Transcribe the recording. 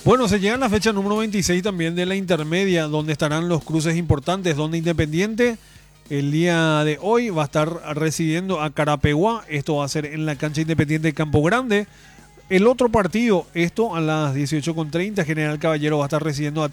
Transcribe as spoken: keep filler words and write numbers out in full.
Bueno, se llega a la fecha número veintiséis también de la intermedia, donde estarán los cruces importantes, donde Independiente el día de hoy va a estar recibiendo a Carapeguá. Esto va a ser en la cancha Independiente de Campo Grande. El otro partido, esto a las dieciocho con treinta, General Caballero va a estar recibiendo a